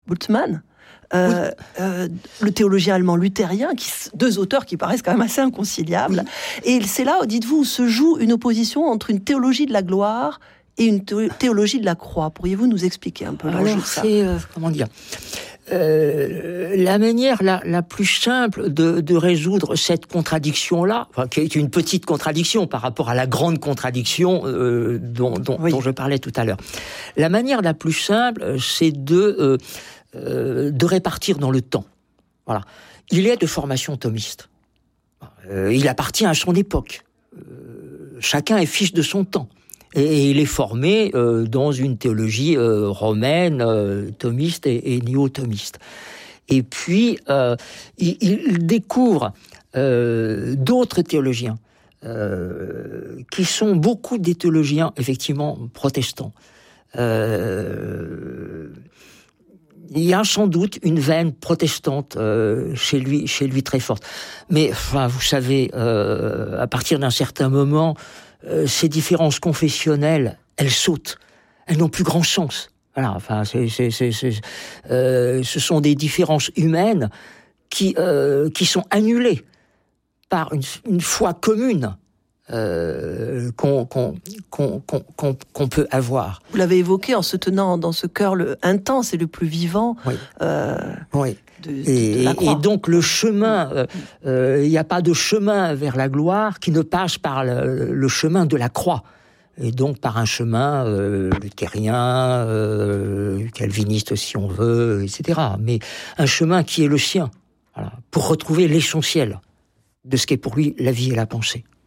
Bultmann, le théologien allemand luthérien, deux auteurs qui paraissent quand même assez inconciliables. Oui. Et c'est là, dites-vous, où se joue une opposition entre une théologie de la gloire et une théologie de la croix. Pourriez-vous nous expliquer un peu l'enjeu de ça ? Comment dire ? La manière la plus simple de résoudre cette contradiction-là, qui est une petite contradiction par rapport à la grande contradiction dont je parlais tout à l'heure. La manière la plus simple, c'est de répartir dans le temps. Voilà. Il est de formation thomiste. Il appartient à son époque. Chacun est fils de son temps. Et il est formé dans une théologie romaine, thomiste et néo-thomiste. Et puis, il découvre d'autres théologiens, qui sont beaucoup des théologiens, effectivement, protestants. Il y a sans doute une veine protestante chez lui très forte. Mais, enfin, vous savez, à partir d'un certain moment, ces différences confessionnelles, elles sautent. Elles n'ont plus grand sens. Voilà, enfin, ce sont des différences humaines qui sont annulées par une foi commune qu'on peut avoir. Vous l'avez évoqué en se tenant dans ce cœur intense et le plus vivant. Oui. Oui. Et donc le chemin, il n'y a pas de chemin vers la gloire qui ne passe par le chemin de la croix, et donc par un chemin luthérien, calviniste si on veut, etc. Mais un chemin qui est le sien, voilà, pour retrouver l'essentiel de ce qu'est pour lui la vie et la pensée.